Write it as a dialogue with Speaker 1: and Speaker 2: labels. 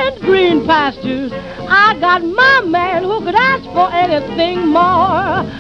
Speaker 1: and green pastures. I got my man who could ask for anything more.